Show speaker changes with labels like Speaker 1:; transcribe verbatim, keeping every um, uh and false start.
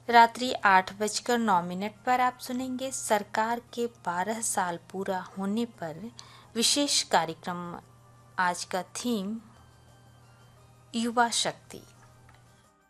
Speaker 1: रात्रि आठ बजकर नौ मिनट पर आप सुनेंगे सरकार के बारह साल पूरा होने पर विशेष कार्यक्रम। आज का थीम युवा शक्ति।